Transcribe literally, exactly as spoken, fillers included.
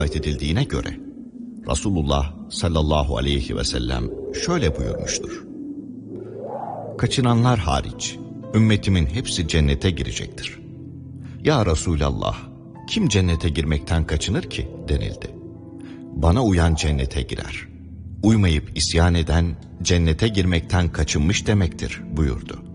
edildiğine göre Resulullah sallallahu aleyhi ve sellem şöyle buyurmuştur: kaçınanlar hariç ümmetimin hepsi cennete girecektir. Ya Resulallah, kim cennete girmekten kaçınır ki denildi. Bana uyan cennete girer, uymayıp isyan eden cennete girmekten kaçınmış demektir buyurdu.